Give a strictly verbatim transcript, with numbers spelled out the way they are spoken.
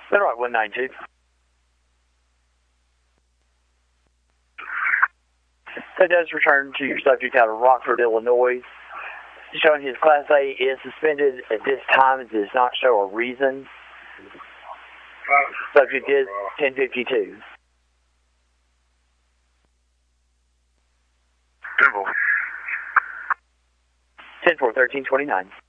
All right, one nine two. That does return to your subject out of Rockford, Illinois. Showing his Class A is suspended at this time. It does not show a reason. Subject is ten fifty-two. Temple. ten four, thirteen twenty-nine.